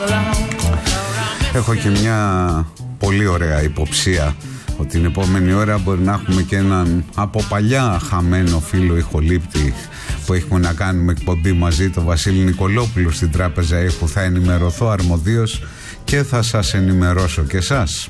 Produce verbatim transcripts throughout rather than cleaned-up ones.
Έχω και μια πολύ ωραία υποψία ότι την επόμενη ώρα μπορεί να έχουμε και έναν από παλιά χαμένο φίλο ηχολήπτη που έχουμε να κάνουμε εκπομπή μαζί, το Βασίλη Νικολόπουλο στην Τράπεζα Ήχου. Θα ενημερωθώ αρμοδίως και θα σας ενημερώσω και εσάς.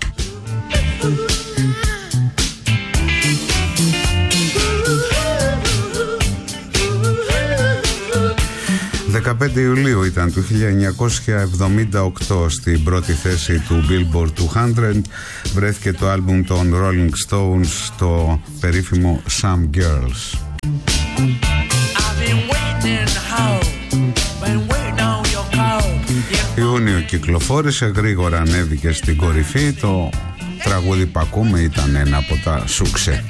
δεκαπέντε Ιουλίου ήταν του χίλια εννιακόσια εβδομήντα οκτώ. Στην πρώτη θέση του Billboard εκατό βρέθηκε το άλμπουμ των Rolling Stones, το περίφημο Some Girls. Ιούνιο κυκλοφόρησε, γρήγορα ανέβηκε στην κορυφή. Το τραγούδι που ακούμε ήταν ένα από τα σουξέ.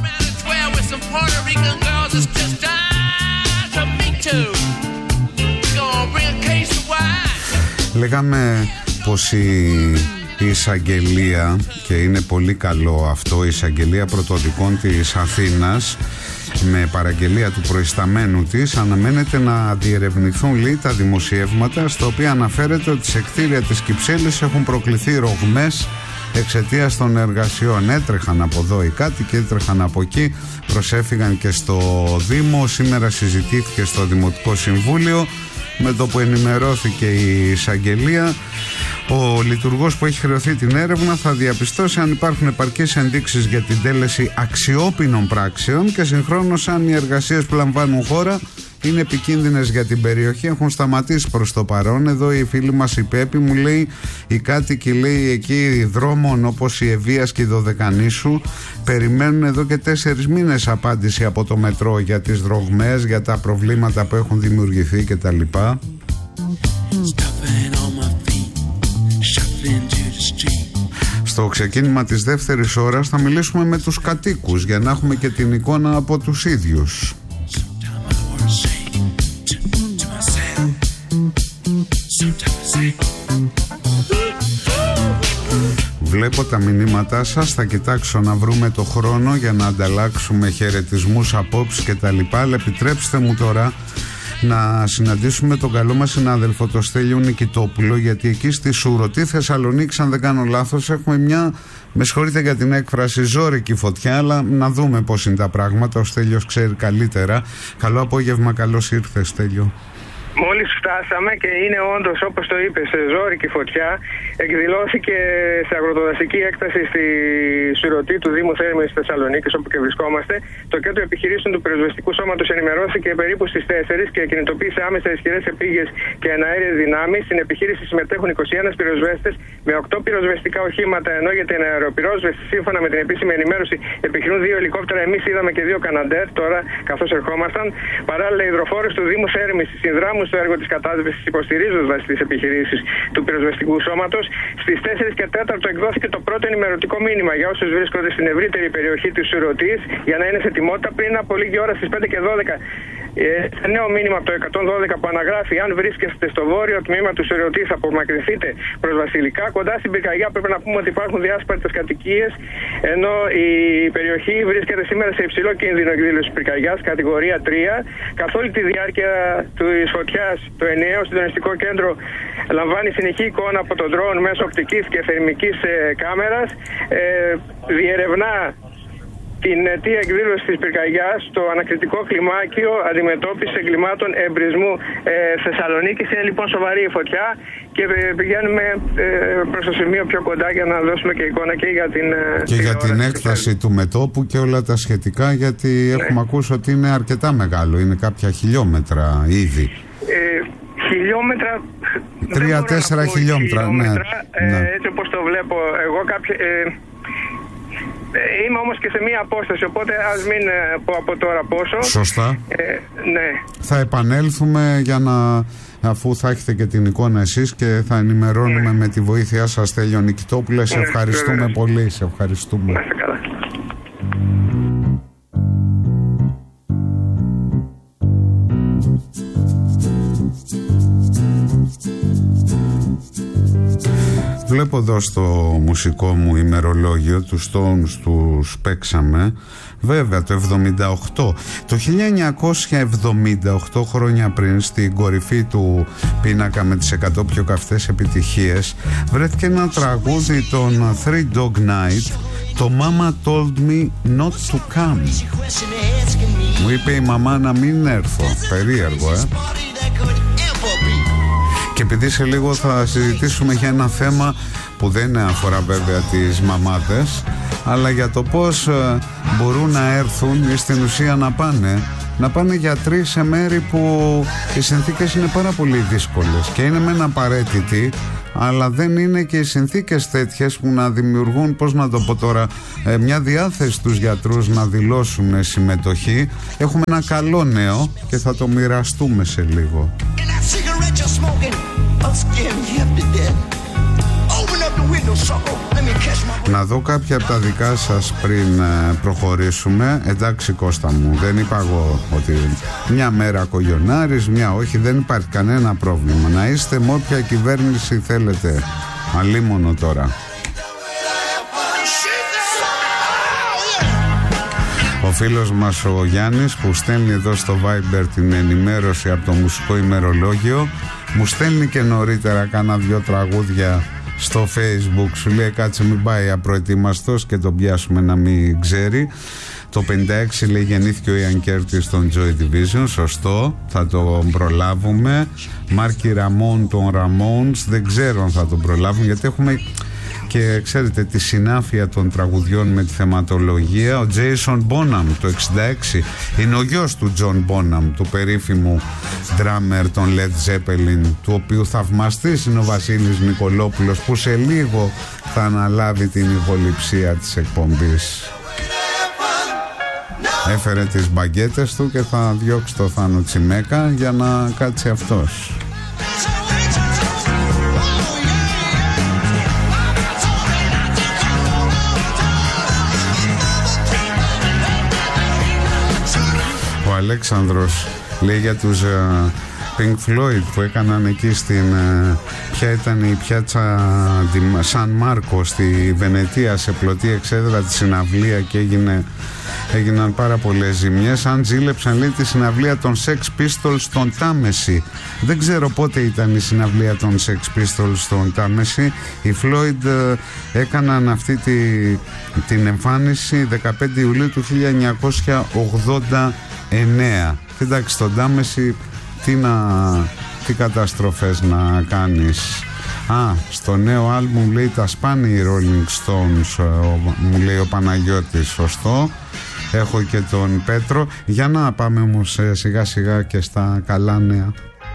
Λέγαμε πως η εισαγγελία, και είναι πολύ καλό αυτό, η εισαγγελία πρωτοδικών της Αθήνας με παραγγελία του προϊσταμένου της αναμένεται να διερευνηθούν λέει τα δημοσιεύματα στα οποία αναφέρεται ότι σε κτίρια της Κυψέλης έχουν προκληθεί ρογμές εξαιτίας των εργασιών. Έτρεχαν από εδώ οι κάτοικοι, έτρεχαν από εκεί, προσέφηγαν και στο Δήμο. Σήμερα συζητήθηκε στο Δημοτικό Συμβούλιο. Με το που ενημερώθηκε η εισαγγελία, ο λειτουργός που έχει χρεωθεί την έρευνα θα διαπιστώσει αν υπάρχουν επαρκείς ενδείξεις για την τέλεση αξιόπινων πράξεων και συγχρόνως αν οι εργασίες που λαμβάνουν χώρα είναι επικίνδυνες για την περιοχή. Έχουν σταματήσει προς το παρόν. Εδώ η φίλη μας η Πέπη μου λέει, οι κάτοικοι λέει εκεί δρόμων όπως η Ευβοίας και η Δωδεκανήσου περιμένουν εδώ και τέσσερις μήνες απάντηση από το μετρό για τις δρογμές, για τα προβλήματα που έχουν δημιουργηθεί κτλ. Στο ξεκίνημα της δεύτερης ώρας θα μιλήσουμε με τους κατοίκους για να έχουμε και την εικόνα από τους ίδιους. Βλέπω τα μηνύματά σας, θα κοιτάξω να βρούμε το χρόνο για να ανταλλάξουμε χαιρετισμούς, απόψεις και τα λοιπά, αλλά επιτρέψτε μου τώρα να συναντήσουμε τον καλό μας συνάδελφο, το Στέλιο Νικητόπουλο, γιατί εκεί στη Σουρωτή Θεσσαλονίκη, αν δεν κάνω λάθος, έχουμε μια, με συγχωρείτε για την έκφραση, ζώρικη φωτιά, αλλά να δούμε πώς είναι τα πράγματα, ο Στέλιος ξέρει καλύτερα. Καλό απόγευμα, καλώς ήρθες Στέλιο. Μόλις φτάσαμε και είναι όντως όπως το είπες ζώρικη φωτιά. Εκδηλώθηκε σε αγροτοδασική έκταση στη Σουρωτή του Δήμου Θέρμης Θεσσαλονίκης, όπου και βρισκόμαστε. Το κέντρο επιχειρήσεων του πυροσβεστικού σώματος ενημερώθηκε περίπου στις τέσσερις και κινητοποίησε άμεσα ισχυρές επίγειες και εναέριες δυνάμεις. Στην επιχείρηση συμμετέχουν είκοσι ένα πυροσβέστες με οκτώ πυροσβεστικά οχήματα, ενώ για την αεροπυρόσβεση, σύμφωνα με την επίσημη ενημέρωση, επιχειρούν δύο ελικόπτερα. Εμείς είδαμε και δύο καναντέρ τώρα καθώς ερχόμασταν. Παράλληλα, οι υδροφόρες του Δήμου Θέρμης συνδράμουν στο έργο της κατάσβεσης, υποστηρίζοντας τις επιχειρήσεις του πυροσβεστικού σώματος. Στις τέσσερις και τέσσερα εκδόθηκε το πρώτο ενημερωτικό μήνυμα για όσους βρίσκονται στην ευρύτερη περιοχή της Σουρωτής για να είναι σε ετοιμότητα. Πριν από λίγη ώρα στις πέντε και δώδεκα ε, νέο μήνυμα από το εκατόν δώδεκα που αναγράφει: αν βρίσκεστε στο βόρειο τμήμα του Σουρωτής, απομακρυνθείτε προς Βασιλικά. Κοντά στην πυρκαγιά πρέπει να πούμε ότι υπάρχουν διάσπαρτες κατοικίες, ενώ η περιοχή βρίσκεται σήμερα σε υψηλό κίνδυνο εκδήλωσης πυρκαγιάς, κατηγορία τρία. Καθ' όλη τη διάρκεια της φωτιάς, το ενιαίο συντονιστικό κέντρο λαμβάνει συνεχή εικόνα από τον drone μέσω οπτικής και θερμικής ε, κάμερας. Ε, διερευνά την αιτία εκδήλωση της πυρκαγιάς στο ανακριτικό κλιμάκιο αντιμετώπιση εγκλημάτων εμπρισμού ε, Θεσσαλονίκης. Είναι λοιπόν σοβαρή η φωτιά και πηγαίνουμε ε, προς το σημείο πιο κοντά για να δώσουμε και εικόνα και για την και για την έκταση του μετώπου και όλα τα σχετικά, γιατί ναι, έχουμε ακούσει ότι είναι αρκετά μεγάλο, είναι κάποια χιλιόμετρα ήδη. Ε, χιλιόμετρα, τρία-τέσσερα χιλιόμετρα, χιλιόμετρα ναι, ε, ναι. Έτσι όπως το βλέπω εγώ κάποια... Ε, Είμαι όμως και σε μία απόσταση, οπότε ας μην πω από τώρα πόσο. Σωστά. Ε, ναι. Θα επανέλθουμε για να, αφού θα έχετε και την εικόνα εσείς και θα ενημερώνουμε ναι, με τη βοήθειά σας, Στέλιο Νικητόπουλε. Σε ευχαριστούμε ναι, πολύ, σε ευχαριστούμε. Να είστε καλά. Βλέπω εδώ στο μουσικό μου ημερολόγιο, τους Stones τους παίξαμε βέβαια το εβδομήντα οκτώ. Το χίλια εννιακόσια εβδομήντα οκτώ, χρόνια πριν, στην κορυφή του πίνακα με τις εκατό πιο καυτές επιτυχίες, βρέθηκε ένα τραγούδι των Three Dog Night, το Mama Told Me Not To Come. Μου είπε η μαμά να μην έρθω. Περίεργο, ε. Και επειδή σε λίγο θα συζητήσουμε για ένα θέμα που δεν αφορά βέβαια τις μαμάδες, αλλά για το πώς μπορούν να έρθουν ή στην ουσία να πάνε να πάνε γιατροί σε μέρη που οι συνθήκες είναι πάρα πολύ δύσκολες και είναι μεν απαραίτητοι, αλλά δεν είναι και οι συνθήκες τέτοιες που να δημιουργούν, πώς να το πω τώρα, μια διάθεση στους γιατρούς να δηλώσουν συμμετοχή. Έχουμε ένα καλό νέο και θα το μοιραστούμε σε λίγο. Να δω κάποια από τα δικά σας πριν προχωρήσουμε. Εντάξει Κώστα μου, δεν είπα εγώ ότι μια μέρα κογιονάρης, μια όχι, δεν υπάρχει κανένα πρόβλημα. Να είστε με όποια κυβέρνηση θέλετε. Αλίμονο τώρα. Ο φίλος μας ο Γιάννης που στέλνει εδώ στο Viber την ενημέρωση από το μουσικό ημερολόγιο, μου στέλνει και νωρίτερα κάνα δυο τραγούδια στο Facebook. Σου λέει κάτσε μην πάει απροετοίμαστος και τον πιάσουμε να μην ξέρει. Το πενήντα έξι λέει γεννήθηκε ο Ιαν Κέρτις στον Joy Division. Σωστό, θα τον προλάβουμε. Μάρκι Ραμόν των Ramones, δεν ξέρω αν θα τον προλάβουμε, γιατί έχουμε και ξέρετε τη συνάφεια των τραγουδιών με τη θεματολογία. Ο Jason Bonham το εξήντα έξι είναι ο γιος του John Bonham, του περίφημου drummer των Led Zeppelin, του οποίου θαυμαστής είναι ο Βασίλης Νικολόπουλος, που σε λίγο θα αναλάβει την ηχοληψία της εκπομπής. Έφερε τις μπαγκέτες του και θα διώξει το Θάνο Τσιμέκα για να κάτσει αυτός. Ο Αλέξανδρος λέει για τους uh, Pink Floyd που έκαναν εκεί στην uh, ποια ήταν η πιάτσα Σαν Μάρκο στη Βενετία, σε πλωτή εξέδρα τη συναυλία, και έγινε, έγιναν πάρα πολλές ζημιές. Αν ζήλεψαν, λέει, τη συναυλία των Sex Pistols στον Τάμεση. Δεν ξέρω πότε ήταν η συναυλία των Sex Pistols στον Τάμεση. Οι Floyd uh, έκαναν αυτή τη, την εμφάνιση δεκαπέντε Ιουλίου του χίλια εννιακόσια ογδόντα εννέα. Εντάξει, στον Τάμεση τι, να, τι καταστροφές να κάνεις. Α, στο νέο άλμπουμ λέει τα σπάνε οι Rolling Stones, ο, μου λέει ο Παναγιώτης. Σωστό. Έχω και τον Πέτρο. Για να πάμε όμως σιγά σιγά και στα καλά νέα.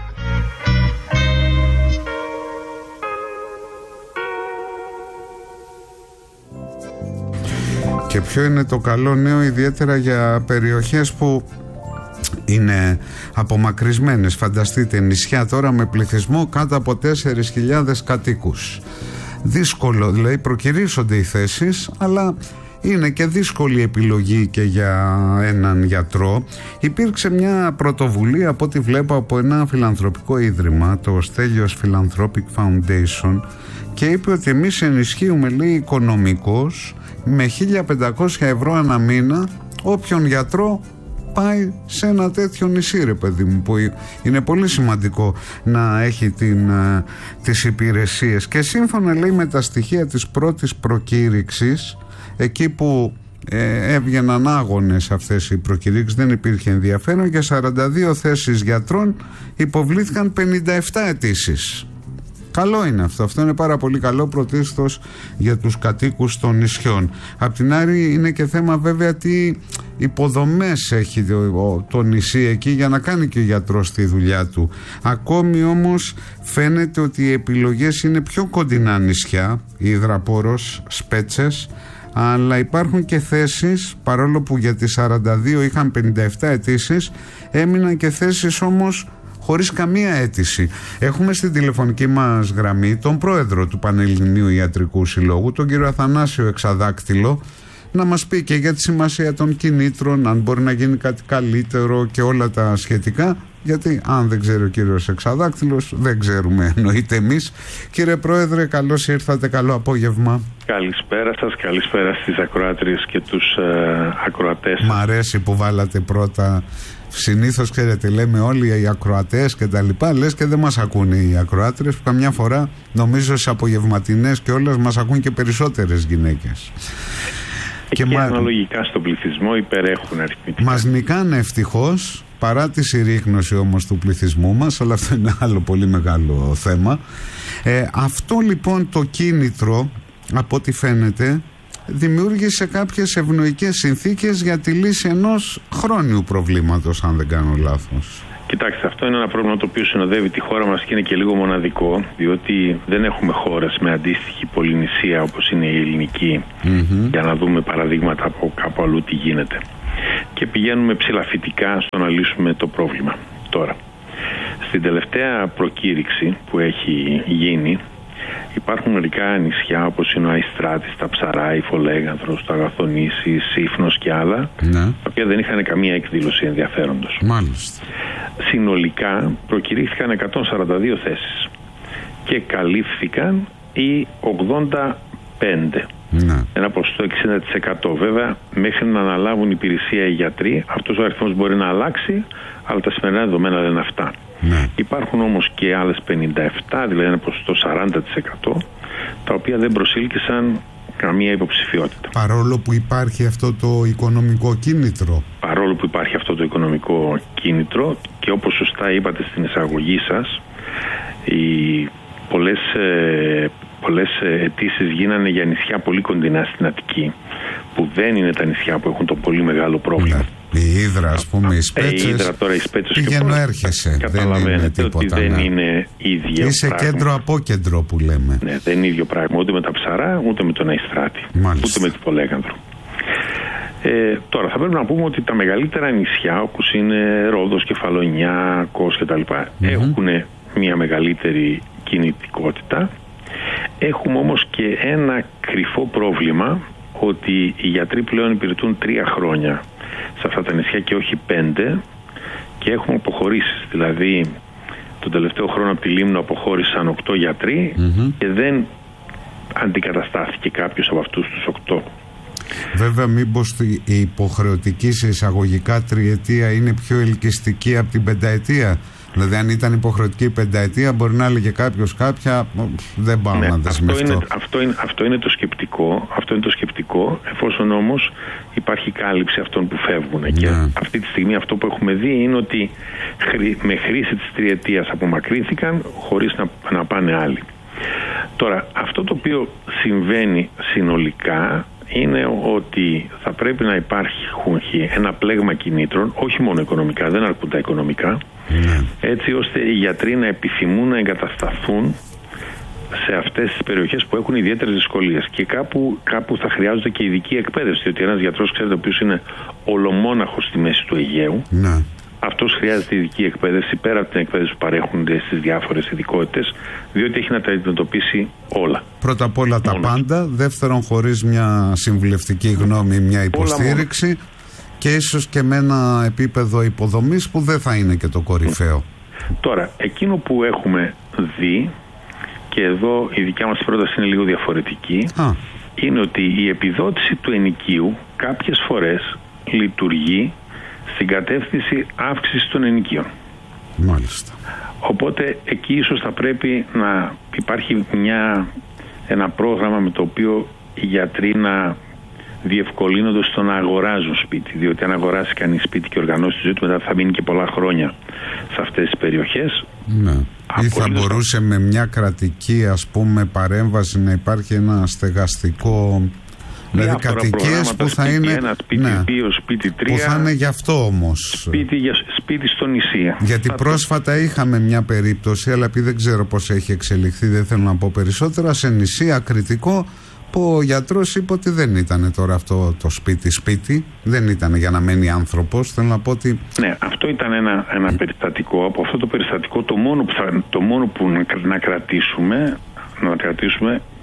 Και ποιο είναι το καλό νέο, ιδιαίτερα για περιοχές που είναι απομακρυσμένες. Φανταστείτε νησιά τώρα με πληθυσμό κάτω από τέσσερις χιλιάδες κατοίκους. Δύσκολο, δηλαδή προκυρήσονται οι θέσεις, αλλά είναι και δύσκολη επιλογή και για έναν γιατρό. Υπήρξε μια πρωτοβουλία, από ό,τι βλέπω, από ένα φιλανθρωπικό ίδρυμα, το Στέλιος Philanthropic Foundation, και είπε ότι εμείς ενισχύουμε, λέει, οικονομικώς με χίλια πεντακόσια ευρώ ανά μήνα όποιον γιατρό πάει σε ένα τέτοιο νησί, ρε παιδί μου, που είναι πολύ σημαντικό να έχει την, τις υπηρεσίες. Και σύμφωνα, λέει, με τα στοιχεία της πρώτης προκήρυξης, εκεί που ε, έβγαιναν άγονες αυτές οι προκηρύξεις, δεν υπήρχε ενδιαφέρον, για σαράντα δύο θέσεις γιατρών υποβλήθηκαν πενήντα επτά αιτήσεις. Καλό είναι αυτό, αυτό είναι πάρα πολύ καλό, πρωτίστως για τους κατοίκους των νησιών. Απ' την άλλη είναι και θέμα βέβαια τι υποδομές έχει το, το νησί εκεί για να κάνει και ο γιατρός τη δουλειά του. Ακόμη όμως φαίνεται ότι οι επιλογές είναι πιο κοντινά νησιά, Ιδραπόρος, Σπέτσες, αλλά υπάρχουν και θέσεις, παρόλο που για τις σαράντα δύο είχαν πενήντα επτά αιτήσεις, έμειναν και θέσεις όμως χωρίς καμία αίτηση. Έχουμε στην τηλεφωνική μας γραμμή τον πρόεδρο του Πανελληνίου Ιατρικού Συλλόγου, τον κύριο Αθανάσιο Εξαδάκτυλο, να μας πει και για τη σημασία των κινήτρων, αν μπορεί να γίνει κάτι καλύτερο και όλα τα σχετικά. γιατί αν δεν ξέρει ο κύριος Εξαδάκτυλος, δεν ξέρουμε, εννοείται εμείς. Κύριε Πρόεδρε, καλώς ήρθατε, καλό απόγευμα. Καλησπέρα σας, καλησπέρα στις ακροάτριες και τους ε, ακροατές. Μ' αρέσει που βάλατε πρώτα. Συνήθως, ξέρετε, λέμε όλοι οι ακροατές και τα λοιπά, λες και δεν μας ακούνε οι ακροάτριες, που καμιά φορά νομίζω στις απογευματινές και όλες μας ακούν και περισσότερες γυναίκες. Και, και μα... αναλογικά στον πληθυσμό υπερέχουν αριθμητικά. Μας νικάνε ευτυχώς, παρά τη συρρίκνωση όμως του πληθυσμού μας, αλλά αυτό είναι άλλο πολύ μεγάλο θέμα. Ε, αυτό λοιπόν το κίνητρο, από ό,τι φαίνεται, δημιούργησε κάποιες ευνοϊκές συνθήκες για τη λύση ενός χρόνιου προβλήματος, αν δεν κάνω λάθος. Κοιτάξτε, αυτό είναι ένα πρόβλημα το οποίο συνοδεύει τη χώρα μας και είναι και λίγο μοναδικό, διότι δεν έχουμε χώρες με αντίστοιχη πολυνησία όπως είναι η ελληνική, mm-hmm. για να δούμε παραδείγματα από κάπου αλλού τι γίνεται. Και πηγαίνουμε ψηλαφιτικά στο να λύσουμε το πρόβλημα. Τώρα, στην τελευταία προκήρυξη που έχει γίνει, υπάρχουν μερικά νησιά όπως είναι ο Αϊστράτης, τα Ψαρά, η Φολέγανθρος, το Αγαθονήσι, η Σύφνος και άλλα, ναι. τα οποία δεν είχαν καμία εκδήλωση ενδιαφέροντος. Μάλιστα. Συνολικά προκηρύχθηκαν εκατόν σαράντα δύο θέσεις και καλύφθηκαν οι ογδόντα πέντε. Ναι. Ένα ποσοστό εξήντα τοις εκατό. Βέβαια, μέχρι να αναλάβουν υπηρεσία οι γιατροί, αυτός ο αριθμός μπορεί να αλλάξει, αλλά τα σημερινά δεδομένα λένε αυτά. Ναι. Υπάρχουν όμως και άλλες πενήντα επτά, δηλαδή ένα ποσοστό σαράντα τοις εκατό, τα οποία δεν προσήλκησαν καμία υποψηφιότητα. Παρόλο που υπάρχει αυτό το οικονομικό κίνητρο. Παρόλο που υπάρχει αυτό το οικονομικό κίνητρο και όπως σωστά είπατε στην εισαγωγή σας, οι πολλές, ε, πολλές αιτήσεις γίνανε για νησιά πολύ κοντινά στην Αττική, που δεν είναι τα νησιά που έχουν το πολύ μεγάλο πρόβλημα. Ναι. Η Ύδρα, ας πούμε, οι Σπέτσες, η Ύδρα, τώρα οι Σπέτσες πηγαίνω έρχεσαι. Καταλαβαίνετε ότι δεν ναι. είναι ίδιο Είσαι πράγμα. κέντρο από κέντρο που λέμε. Ναι, δεν είναι ίδιο πράγμα ούτε με τα Ψαρά, ούτε με τον Αϊστράτη, Μάλιστα. ούτε με την Φολέγανθρο. Ε, τώρα θα πρέπει να πούμε ότι τα μεγαλύτερα νησιά, όπως είναι Ρόδος, Κεφαλονιά, Κos κτλ, mm-hmm. έχουν μια μεγαλύτερη κινητικότητα. Έχουμε όμως και ένα κρυφό πρόβλημα, ότι οι γιατροί πλέον υπηρετούν τρία χρόνια σε αυτά τα νησιά και όχι πέντε, και έχουμε αποχωρήσεις. Δηλαδή τον τελευταίο χρόνο από τη Λίμνο αποχώρησαν οκτώ γιατροί mm-hmm. και δεν αντικαταστάθηκε κάποιος από αυτούς τους οκτώ. Βέβαια, μήπως η υποχρεωτική σε εισαγωγικά τριετία είναι πιο ελκυστική από την πενταετία? Δηλαδή, αν ήταν υποχρεωτική η πενταετία, μπορεί να έλεγε κάποιος κάποια, δεν πάω ναι, να δεσμευτώ. Αυτό είναι, αυτό, είναι, αυτό είναι το σκεπτικό, αυτό είναι το σκεπτικό, εφόσον όμως υπάρχει κάλυψη αυτών που φεύγουν. Ναι. Και αυτή τη στιγμή αυτό που έχουμε δει είναι ότι με χρήση της τριετίας απομακρύνθηκαν χωρίς να, να πάνε άλλοι. Τώρα, αυτό το οποίο συμβαίνει συνολικά είναι ότι θα πρέπει να υπάρχει ένα πλέγμα κινήτρων, όχι μόνο οικονομικά, δεν αρκούν τα οικονομικά, mm. έτσι ώστε οι γιατροί να επιθυμούν να εγκατασταθούν σε αυτές τις περιοχές που έχουν ιδιαίτερες δυσκολίες. Και κάπου, κάπου θα χρειάζονται και ειδική εκπαίδευση, διότι ένας γιατρός, ξέρετε, ο οποίος είναι ολομόναχος στη μέση του Αιγαίου, mm. αυτός χρειάζεται ειδική εκπαίδευση πέρα από την εκπαίδευση που παρέχονται στις διάφορες ειδικότητες, διότι έχει να τα αντιμετωπίσει όλα. Πρώτα απ' όλα τα πάντα, δεύτερον χωρίς μια συμβουλευτική γνώμη, μια υποστήριξη και ίσως και με ένα επίπεδο υποδομής που δεν θα είναι και το κορυφαίο. Τώρα, εκείνο που έχουμε δει, και εδώ η δικιά μας πρόταση είναι λίγο διαφορετική, Α. είναι ότι η επιδότηση του ενοικίου κάποιες φορές λειτουργεί στην κατεύθυνση αύξησης των ενοικίων. Μάλιστα. Οπότε εκεί ίσως θα πρέπει να υπάρχει μια, ένα πρόγραμμα με το οποίο οι γιατροί να διευκολύνονται στο να αγοράζουν σπίτι. Διότι αν αγοράσει κανείς σπίτι και οργανώσει τη ζωή του, μετά θα μείνει και πολλά χρόνια σε αυτές τις περιοχές. Ναι. Ή θα μπορούσε με μια κρατική, ας πούμε, παρέμβαση να υπάρχει ένα στεγαστικό... Δηλαδή κατοικίες που θα είναι ένα, σπίτι ναι, δύο, σπίτι τρία, που θα είναι γι' αυτό όμως σπίτι, σπίτι στο νησί. Γιατί θα πρόσφατα το... είχαμε μια περίπτωση, αλλά επειδή δεν ξέρω πώς έχει εξελιχθεί, δεν θέλω να πω περισσότερα, σε νησί ακριτικό που ο γιατρός είπε ότι δεν ήταν τώρα αυτό το σπίτι σπίτι, δεν ήταν για να μένει άνθρωπος. Θέλω να πω ότι... Ναι, αυτό ήταν ένα, ένα περιστατικό. Από αυτό το περιστατικό το μόνο που, θα, το μόνο που να, να κρατήσουμε να κρατήσουμε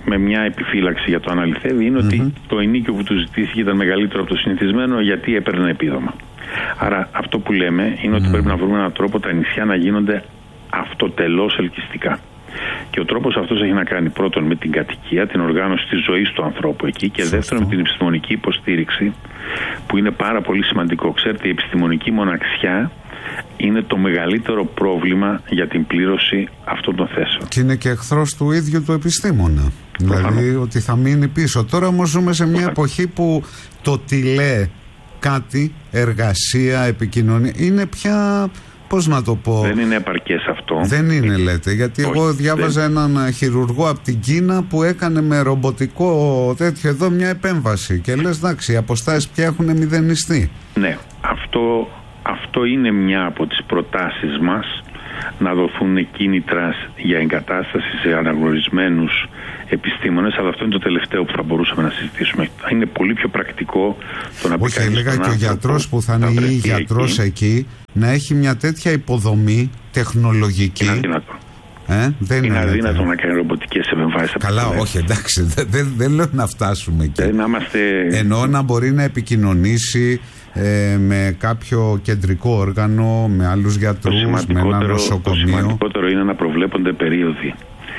με μια επιφύλαξη για το αν αληθεύει, είναι mm-hmm. ότι το ενίκιο που του ζητήθηκε ήταν μεγαλύτερο από το συνηθισμένο, γιατί έπαιρνε επίδομα. Άρα αυτό που λέμε είναι ότι mm. πρέπει να βρούμε έναν τρόπο τα νησιά να γίνονται αυτοτελώς ελκυστικά. Και ο τρόπος αυτός έχει να κάνει πρώτον με την κατοικία, την οργάνωση της ζωής του ανθρώπου εκεί, και Σωστό. δεύτερον με την επιστημονική υποστήριξη, που είναι πάρα πολύ σημαντικό. Ξέρετε, η επιστημονική μοναξιά είναι το μεγαλύτερο πρόβλημα για την πλήρωση αυτών των θέσεων. Και είναι και εχθρός του ίδιου του επιστήμονα. Προφανώς. Δηλαδή ότι θα μείνει πίσω. Τώρα όμως ζούμε σε μια Προφανώς. εποχή που το τι λέει κάτι, εργασία, επικοινωνία, είναι πια, πώς να το πω... Δεν είναι επαρκές αυτό. Δεν είναι, λέτε, γιατί Όχι, εγώ διάβαζα δεν... έναν χειρουργό από την Κίνα που έκανε με ρομποτικό τέτοιο εδώ μια επέμβαση και λες, εντάξει, οι αποστάσεις πια έχουν μηδενιστεί. Ναι, αυτό, αυτό είναι μια από τις προτάσεις μας, να δοθούν κίνητρα για εγκατάσταση σε αναγνωρισμένους επιστήμονες, αλλά αυτό είναι το τελευταίο που θα μπορούσαμε να συζητήσουμε. Είναι πολύ πιο πρακτικό το να πει Όχι, έλεγα και ο γιατρός που θα είναι ή γιατρός εκεί, εκεί να έχει μια τέτοια υποδομή τεχνολογική. Είναι αδύνατο. Ε, δεν είναι αδύνατο να κάνει ρομποτικές επεμβάσεις. Καλά, όχι, εντάξει, δεν, δεν, δεν λέω να φτάσουμε εκεί. Δεν είμαστε... Ενώ να μπορεί να επικοινωνήσει ε, με κάποιο κεντρικό όργανο, με άλλους γιατρούς, με ένα νοσοκομείο. Το σημαντικότερο είναι να προβλέπονται περίοδοι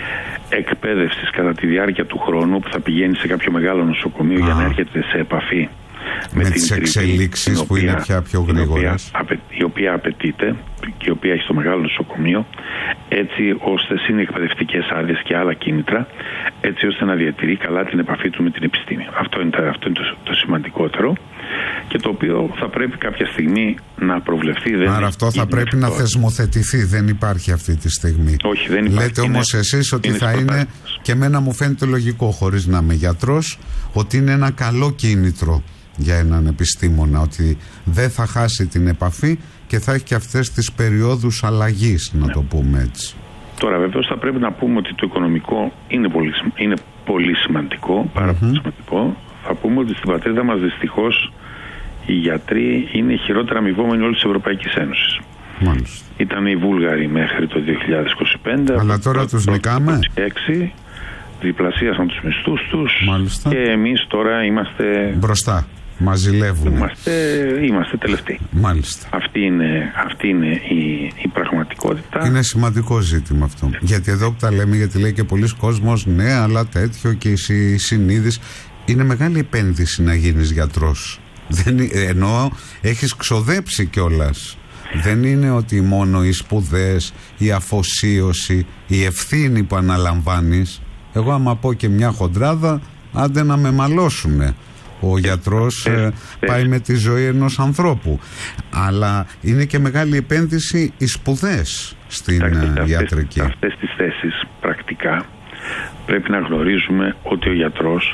εκπαίδευσης κατά τη διάρκεια του χρόνου, που θα πηγαίνει σε κάποιο μεγάλο νοσοκομείο Α. για να έρχεται σε επαφή με, με τις εξελίξεις που είναι πια πιο γρήγορες, η οποία απαιτείται και η οποία έχει στο μεγάλο νοσοκομείο, έτσι ώστε συνεκπαιδευτικές άδειες και άλλα κίνητρα, έτσι ώστε να διατηρεί καλά την επαφή του με την επιστήμη. Αυτό είναι, το, αυτό είναι το, το σημαντικότερο, και το οποίο θα πρέπει κάποια στιγμή να προβλεφθεί. Δεν Άρα αυτό θα πρέπει να θεσμοθετηθεί, δεν υπάρχει αυτή τη στιγμή. Όχι, δεν υπάρχει. Λέτε όμως εσείς ότι είναι θα είναι, και εμένα μου φαίνεται λογικό, χωρίς να είμαι γιατρός, ότι είναι ένα καλό κίνητρο για έναν επιστήμονα, ότι δεν θα χάσει την επαφή και θα έχει και αυτές τις περιόδους αλλαγής, να ναι. το πούμε έτσι. Τώρα βεβαίως θα πρέπει να πούμε ότι το οικονομικό είναι πολύ, είναι πολύ σημαντικό, πάρα mm-hmm. πολύ σημαντικό. Θα πούμε ότι στην πατρίδα μας δυστυχώς οι γιατροί είναι οι χειρότερα αμοιβόμενοι όλης της Ευρωπαϊκής Ένωσης. Μάλιστα. Ήταν οι Βούλγαροι μέχρι το δύο χιλιάδες είκοσι πέντε. Αλλά τώρα τους νικάμε. έξι διπλασίασαν τους μισθούς τους. Μάλιστα. Και εμείς τώρα είμαστε μπροστά. Μας ζηλεύουν. Είμαστε, είμαστε τελευταίοι. Μάλιστα. Αυτή είναι, αυτή είναι η, η πραγματικότητα. Είναι σημαντικό ζήτημα αυτό. Yeah. Γιατί εδώ που τα λέμε, γιατί λέει και πολλοί κόσμος, ναι, αλλά τέτοιο και η συνείδηση. Είναι μεγάλη επένδυση να γίνεις γιατρός. Δεν, εννοώ, έχεις ξοδέψει κιόλας. Δεν είναι ότι μόνο οι σπουδές, η αφοσίωση, η ευθύνη που αναλαμβάνεις. Εγώ άμα πω και μια χοντράδα, άντε να με μαλώσουνε. Ο γιατρός ε, ε, πάει ε. με τη ζωή ενός ανθρώπου. Αλλά είναι και μεγάλη επένδυση οι σπουδές στην Άξτε, ιατρική. Σε αυτές τις θέσεις πρακτικά πρέπει να γνωρίζουμε ότι ο γιατρός,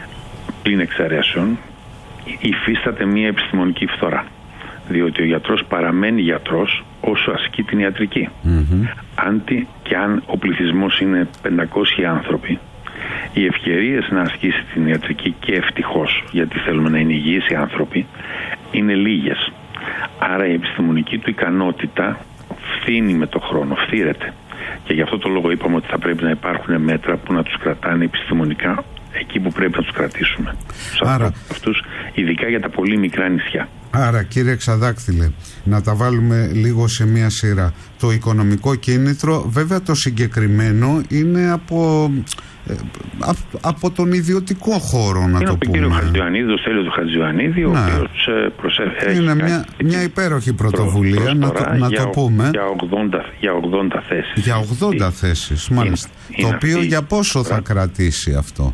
πλην εξαιρέσεων, υφίσταται μια επιστημονική φθορά. Διότι ο γιατρός παραμένει γιατρός όσο ασκεί την ιατρική. Mm-hmm. Άντι και αν ο πληθυσμός είναι πεντακόσιοι άνθρωποι, οι ευκαιρίες να ασκήσει την ιατρική, και ευτυχώς, γιατί θέλουμε να είναι υγιείς οι άνθρωποι, είναι λίγες. Άρα η επιστημονική του ικανότητα φθήνει με το χρόνο, φθήρεται. Και γι' αυτό το λόγο είπαμε ότι θα πρέπει να υπάρχουν μέτρα που να τους κρατάνε επιστημονικά εκεί που πρέπει να τους κρατήσουμε. Άρα, αυτούς, ειδικά για τα πολύ μικρά νησιά. Άρα, κύριε Ξαδάκτυλε, να τα βάλουμε λίγο σε μία σειρά. Το οικονομικό κίνητρο, βέβαια το συγκεκριμένο, είναι από, ε, από, από τον ιδιωτικό χώρο, να είναι το πούμε. Είναι ο κύριο Χατζιωαννίδη, ο Στέλιος του Χατζιωαννίδη, ο οποίος προσέφερε. Είναι μια, μια υπέροχη πρωτοβουλία, προ, να το, να για, το πούμε. Για ογδόντα, για ογδόντα θέσεις. Για ογδόντα θέσεις, μάλιστα. Είναι, το είναι οποίο αυτή, για πόσο θα κρατήσει αυτό?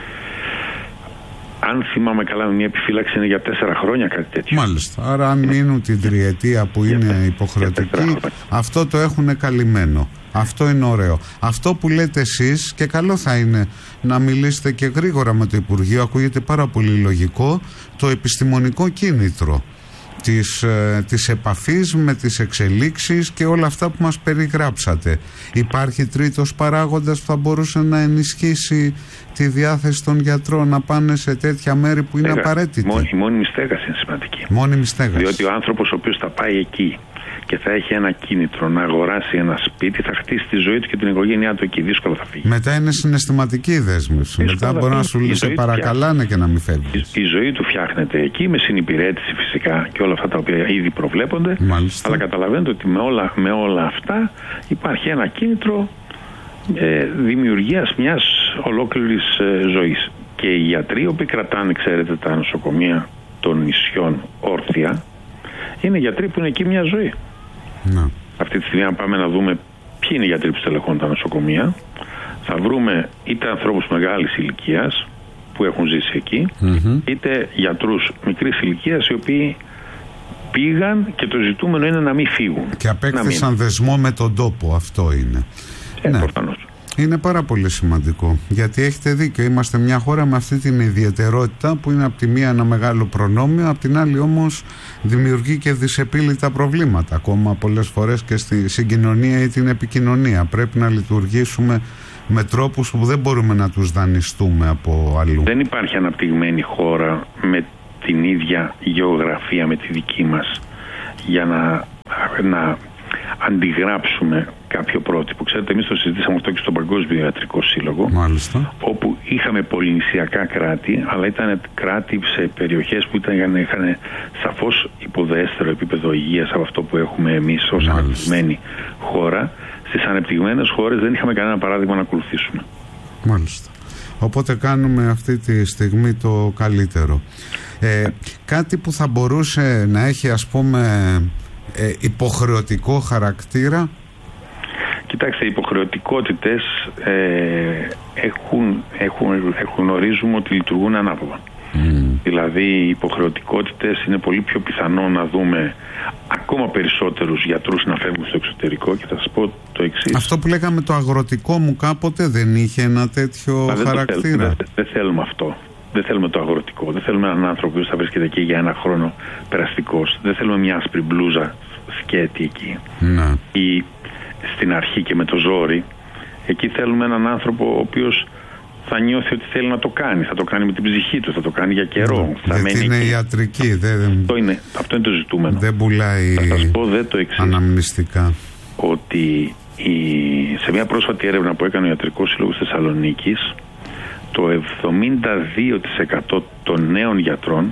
Αν θυμάμαι καλά, με μια επιφύλαξη είναι για τέσσερα χρόνια, κάτι τέτοιο. Μάλιστα. Άρα, αν μείνουν την τριετία που είναι υποχρεωτική, αυτό το έχουν καλυμμένο. Αυτό είναι ωραίο. Αυτό που λέτε εσείς, και καλό θα είναι να μιλήσετε και γρήγορα με το Υπουργείο, ακούγεται πάρα πολύ λογικό, το επιστημονικό κίνητρο της, ε, της επαφής με τις εξελίξεις και όλα αυτά που μας περιγράψατε. Υπάρχει τρίτος παράγοντας που θα μπορούσε να ενισχύσει τη διάθεση των γιατρών να πάνε σε τέτοια μέρη που είναι απαραίτητη? Η μόνιμη στέγαση είναι σημαντική. Μόνιμη στέγαση. Διότι ο άνθρωπος ο οποίος θα πάει εκεί και θα έχει ένα κίνητρο να αγοράσει ένα σπίτι, θα χτίσει τη ζωή του και την οικογένειά του εκεί. Δύσκολα θα φύγει. Μετά είναι συναισθηματική η δέσμευση. Μετά μπορεί να σου σε παρακαλάνε και να μην φεύγει. Η, η ζωή του φτιάχνεται εκεί με συνυπηρέτηση φυσικά και όλα αυτά τα οποία ήδη προβλέπονται. Μάλιστα. Αλλά καταλαβαίνετε ότι με όλα, με όλα αυτά υπάρχει ένα κίνητρο ε, δημιουργίας μιας ολόκληρης ε, ζωής. Και οι γιατροί, οι οποίοι κρατάνε, ξέρετε, τα νοσοκομεία των νησιών όρθια, είναι γιατροί που είναι εκεί μια ζωή. Να. Αυτή τη στιγμή, αν πάμε να δούμε ποιοι είναι οι γιατροί που στελεχώνουν τα νοσοκομεία, θα βρούμε είτε ανθρώπους μεγάλης ηλικίας που έχουν ζήσει εκεί, mm-hmm. είτε γιατρούς μικρής ηλικίας οι οποίοι πήγαν και το ζητούμενο είναι να μην φύγουν. Και απέκτησαν δεσμό με τον τόπο, αυτό είναι. Ε, ναι. Προφανώς. Είναι πάρα πολύ σημαντικό, γιατί έχετε δίκιο, είμαστε μια χώρα με αυτή την ιδιαιτερότητα που είναι από τη μία ένα μεγάλο προνόμιο, από την άλλη όμως δημιουργεί και δυσεπίλητα προβλήματα ακόμα πολλές φορές και στη συγκοινωνία ή την επικοινωνία. Πρέπει να λειτουργήσουμε με τρόπους που δεν μπορούμε να τους δανειστούμε από αλλού. Δεν υπάρχει αναπτυγμένη χώρα με την ίδια γεωγραφία με τη δική μας για να, να αντιγράψουμε κάποιο πρότυπο. Ξέρετε, εμείς το συζητήσαμε αυτό και στον Παγκόσμιο Ιατρικό Σύλλογο. Μάλιστα. Όπου είχαμε πολυνησιακά κράτη, αλλά ήταν κράτη σε περιοχές που ήταν, είχαν σαφώς υποδέστερο επίπεδο υγείας από αυτό που έχουμε εμείς ως αναπτυγμένη χώρα. Στις ανεπτυγμένες χώρες δεν είχαμε κανένα παράδειγμα να ακολουθήσουμε. Μάλιστα. Οπότε κάνουμε αυτή τη στιγμή το καλύτερο. Ε, κάτι που θα μπορούσε να έχει, ας πούμε, ε, υποχρεωτικό χαρακτήρα. Κοιτάξτε, οι υποχρεωτικότητες ε, έχουν, έχουν, έχουν γνωρίζουμε ότι λειτουργούν ανάποδα. Mm. Δηλαδή οι υποχρεωτικότητες είναι πολύ πιο πιθανό να δούμε ακόμα περισσότερους γιατρούς να φεύγουν στο εξωτερικό, και θα σας πω το εξής. Αυτό που λέγαμε το αγροτικό μου κάποτε δεν είχε ένα τέτοιο δεν χαρακτήρα. Δεν, δεν θέλουμε αυτό. Δεν θέλουμε το αγροτικό. Δεν θέλουμε έναν άνθρωπο που θα βρίσκεται εκεί για ένα χρόνο περαστικός. Δεν θέλουμε μια άσπρη μπλούζα σκέτη εκεί. Να. Ή στην αρχή και με το ζόρι. Εκεί θέλουμε έναν άνθρωπο ο οποίος θα νιώθει ότι θέλει να το κάνει. Θα το κάνει με την ψυχή του, θα το κάνει για καιρό. Ναι, θα μένει είναι εκεί. Ιατρική. Δεν... Αυτό, είναι, αυτό είναι το ζητούμενο. Δεν πουλάει θα σας πω δε το εξής, αναμνηστικά. Ότι η, σε μια πρόσφατη έρευνα που έκανε ο Ιατρικός Σύλλογος Θεσσαλονίκης, το εβδομήντα δύο τοις εκατό των νέων γιατρών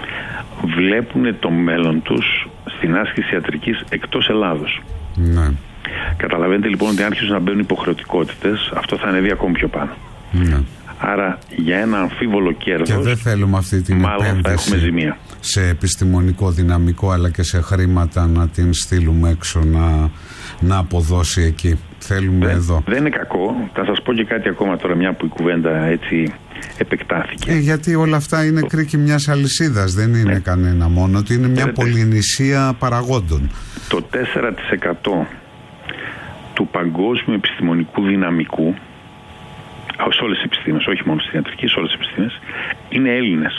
βλέπουν το μέλλον τους στην άσκηση ιατρικής εκτός Ελλάδος. Ναι. Καταλαβαίνετε λοιπόν ότι αν άρχισουν να μπαίνουν υποχρεωτικότητες, αυτό θα ανέβει ακόμη πιο πάνω. Ναι. Άρα για ένα αμφίβολο κέρδος, και δεν θέλουμε αυτή την μάλλον θα έχουμε ζημία. Σε επιστημονικό δυναμικό αλλά και σε χρήματα να την στείλουμε έξω να, να αποδώσει εκεί. Θέλουμε δεν, εδώ. Δεν είναι κακό. Θα σας πω και κάτι ακόμα τώρα, μια που η κουβέντα έτσι επεκτάθηκε. Ε, γιατί όλα αυτά είναι κρίκη μιας αλυσίδας, δεν είναι ναι. κανένα μόνο, ότι είναι μια πολυνησία παραγόντων. Το τέσσερα τοις εκατό του παγκόσμιου επιστημονικού δυναμικού, σε όλες τις επιστήμες, όχι μόνο στην ιατρική, σε όλες τις επιστήμες, είναι Έλληνες.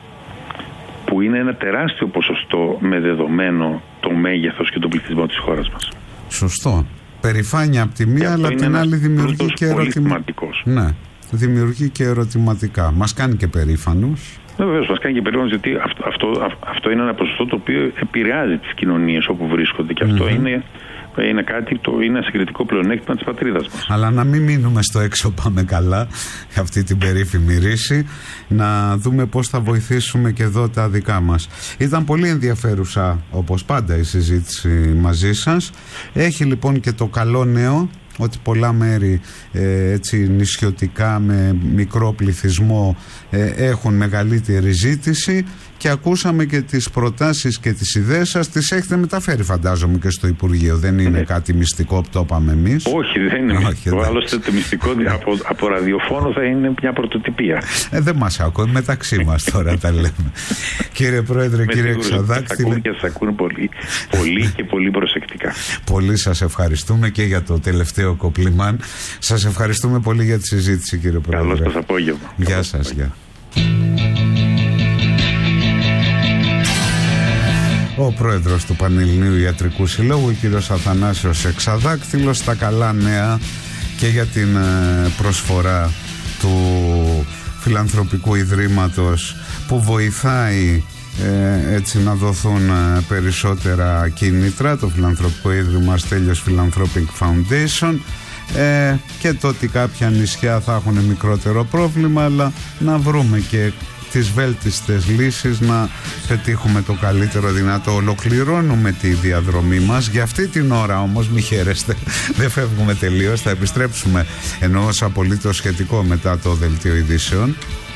Που είναι ένα τεράστιο ποσοστό με δεδομένο το μέγεθος και τον πληθυσμό της χώρας μας. Σωστό. Περηφάνεια από τη μία, αλλά από την άλλη δημιουργεί και ερωτηματικά. Ναι, δημιουργεί και ερωτηματικά. Μας κάνει και περήφανους. Βεβαίως, μας κάνει και περίεργος, γιατί αυτό, αυτό, αυτό είναι ένα ποσοστό το οποίο επηρεάζει τις κοινωνίες όπου βρίσκονται, και αυτό mm-hmm. είναι, είναι κάτι, το, είναι ένα συγκριτικό πλεονέκτημα της πατρίδας μας. Αλλά να μην μείνουμε στο έξω πάμε καλά, αυτή την περίφημη ρίση, να δούμε πώς θα βοηθήσουμε και εδώ τα δικά μας. Ήταν πολύ ενδιαφέρουσα, όπως πάντα, η συζήτηση μαζί σας. Έχει λοιπόν και το καλό νέο, ότι πολλά μέρη ε, έτσι νησιωτικά με μικρό πληθυσμό ε, έχουν μεγαλύτερη ζήτηση, και ακούσαμε και τις προτάσεις και τις ιδέες σας, τις έχετε μεταφέρει φαντάζομαι και στο Υπουργείο. Δεν είναι ναι. κάτι μυστικό που το είπαμε εμείς. Όχι, δεν είναι μυστικό. Άλλωστε το μυστικό από, από ραδιοφόνο θα είναι μια πρωτοτυπία. Ε, δεν μας ακούει, μεταξύ μας τώρα τα λέμε. Κύριε Πρόεδρε, κύριε Εξαδάκτυλε. Και σας ακούν πολύ, πολύ και πολύ προσεκτικά. Πολύ σας ευχαριστούμε και για το τελευταίο κοπλιμάν. Σας ευχαριστούμε πολύ για τη συζήτηση, κύριε Πρόεδρε. Καλώς σας απόγευμα. Γεια σας, γεια. Ο πρόεδρος του Πανελληνίου Ιατρικού Συλλόγου, ο κύριος Αθανάσιος Εξαδάκτυλος, τα καλά νέα και για την προσφορά του Φιλανθρωπικού Ιδρύματος που βοηθάει ε, έτσι να δοθούν ε, περισσότερα κίνητρα. Το Φιλανθρωπικό Ίδρυμα Στέλιος Philanthropic Foundation, ε, και το ότι κάποια νησιά θα έχουν μικρότερο πρόβλημα, αλλά να βρούμε και τις βέλτιστες λύσεις να πετύχουμε το καλύτερο δυνατό. Ολοκληρώνουμε τη διαδρομή μας για αυτή την ώρα, όμως μη χαίρεστε, δεν φεύγουμε τελείως, θα επιστρέψουμε ενώ ως απολύτως σχετικό μετά το δελτίο ειδήσεων.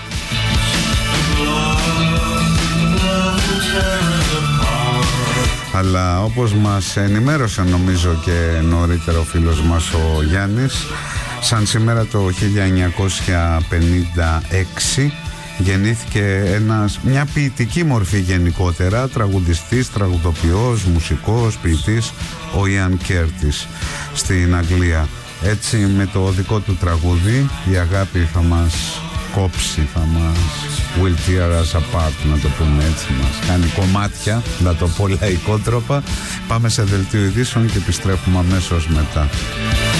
Αλλά όπως μας ενημέρωσε νομίζω και νωρίτερα ο φίλος μας ο Γιάννης, σαν σήμερα το χίλια εννιακόσια πενήντα έξι γεννήθηκε ένας, μια ποιητική μορφή γενικότερα, τραγουδιστής, τραγουδοποιός, μουσικός, ποιητής, ο Ιαν Κέρτις στην Αγγλία. Έτσι με το δικό του τραγούδι η αγάπη θα μας κόψει, θα μας will tear us apart, να το πούμε έτσι, μας κάνει κομμάτια, να το πω λαϊκότροπα. Πάμε σε δελτίο ειδήσεων και επιστρέφουμε αμέσως μετά.